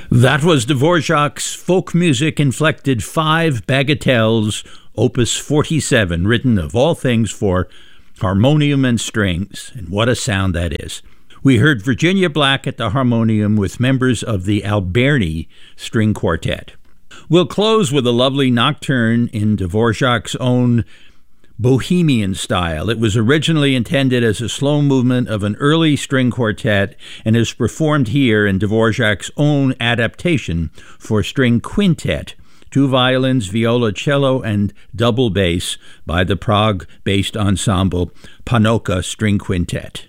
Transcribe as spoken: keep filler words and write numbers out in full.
That was Dvorak's folk music-inflected Five Bagatelles, Opus forty-seven, written of all things for harmonium and strings, and what a sound that is. We heard Virginia Black at the harmonium with members of the Alberni String Quartet. We'll close with a lovely nocturne in Dvorak's own Bohemian style. It was originally intended as a slow movement of an early string quartet and is performed here in Dvorak's own adaptation for string quintet, two violins, viola, cello, and double bass by the Prague-based ensemble Panoka String Quintet.